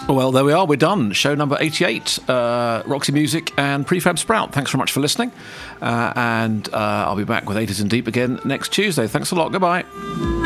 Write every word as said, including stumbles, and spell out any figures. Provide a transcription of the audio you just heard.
Well, there we are. We're done. Show number eighty-eight. Uh, Roxy Music and Prefab Sprout. Thanks very much for listening. Uh, and uh, I'll be back with eighties and Deep again next Tuesday. Thanks a lot. Goodbye.